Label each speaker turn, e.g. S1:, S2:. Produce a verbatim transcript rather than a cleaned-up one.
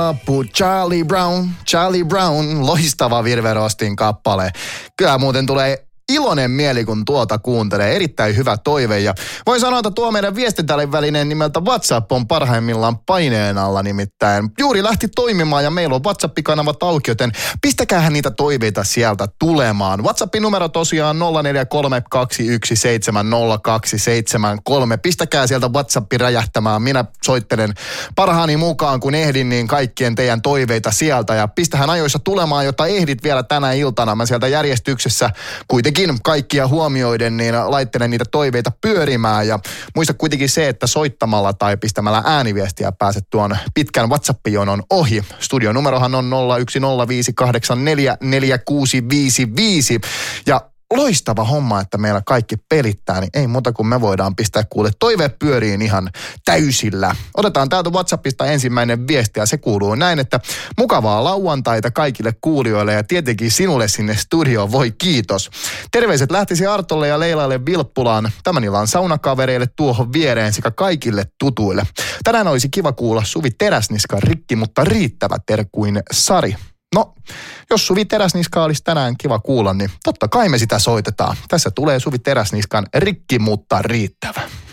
S1: Apu Charlie Brown, Charlie Brown, loistava Virve Rostin kappale. Kyllä muuten tulee iloinen mieli, kun tuota kuuntelee. Erittäin hyvä toive. Ja voin sanoa, että tuo meidän viestintävälineen nimeltä WhatsApp on parhaimmillaan paineen alla nimittäin. Juuri lähti toimimaan ja meillä on WhatsApp-kanavat auki, joten pistäkäähän niitä toiveita sieltä tulemaan. WhatsAppin numero tosiaan nolla neljä kolme kaksi yksi seitsemän nolla kaksi seitsemän kolme. Pistäkää sieltä WhatsAppi räjähtämään. Minä soittelen parhaani mukaan, kun ehdin, niin kaikkien teidän toiveita sieltä. Ja pistähän ajoissa tulemaan, jotta ehdit vielä tänä iltana. Mä sieltä järjestyksessä kuitenkin kaikkia huomioiden, niin laittelen niitä toiveita pyörimään ja muista kuitenkin se, että soittamalla tai pistämällä ääniviestiä pääset tuon pitkän WhatsApp-jonon ohi. Studion numerohan on nolla yksi nolla viisi kahdeksan neljä neljä kuusi viisi viisi ja loistava homma, että meillä kaikki pelittää, niin ei muuta kuin me voidaan pistää kuule toiveet pyöriin ihan täysillä. Otetaan täältä WhatsAppista ensimmäinen viesti ja se kuuluu näin, että mukavaa lauantaita kaikille kuulijoille ja tietenkin sinulle sinne studioon, voi kiitos. Terveiset lähtisi Artolle ja Leilalle Vilppulaan, tämän illan saunakavereille tuohon viereen sekä kaikille tutuille. Tänään olisi kiva kuulla Suvi Teräsniskan Rikki, mutta riittävä terkuin Sari. No, jos Suvi Teräsniska olisi tänään kiva kuulla, niin totta kai me sitä soitetaan. Tässä tulee Suvi Teräsniskan Rikki, mutta riittävä.